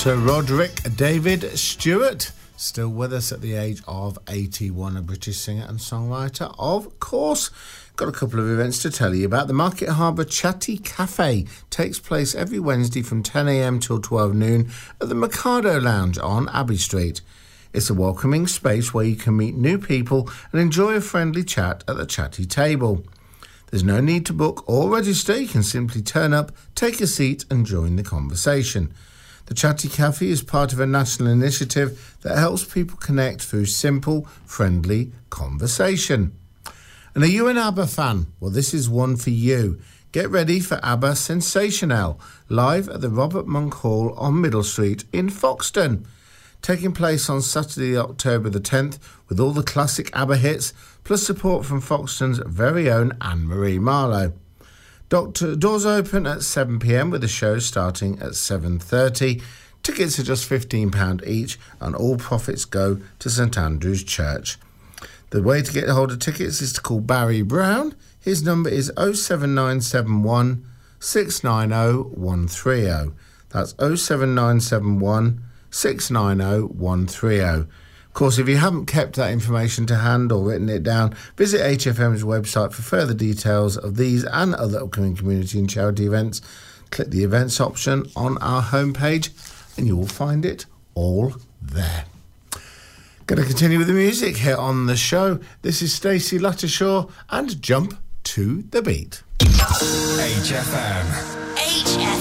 Sir Roderick David Stewart, still with us at the age of 81, a British singer and songwriter, of course. Got a couple of events to tell you about. The Market Harbour Chatty Cafe takes place every Wednesday from 10 a.m. till 12 noon at the Mikado Lounge on Abbey Street. It's a welcoming space where you can meet new people and enjoy a friendly chat at the chatty table. There's no need to book or register. You can simply turn up, take a seat and join the conversation. The Chatty Cafe is part of a national initiative that helps people connect through simple, friendly conversation. And are you an ABBA fan? Well, this is one for you. Get ready for ABBA Sensational, live at the Robert Monk Hall on Middle Street in Foxton. Taking place on Saturday, October the 10th, with all the classic ABBA hits, plus support from Foxton's very own Anne-Marie Marlowe. Doors open at 7 p.m. with the show starting at 7:30. Tickets are just £15 each and all profits go to St Andrew's Church. The way to get hold of tickets is to call Barry Brown. His number is 07971 690 130. That's 07971 690 130. Of course, if you haven't kept that information to hand or written it down, visit HFM's website for further details of these and other upcoming community and charity events. Click the events option on our homepage and you will find it all there. Going to continue with the music here on the show. This is Stacey Lattishaw and Jump to the Beat. HFM.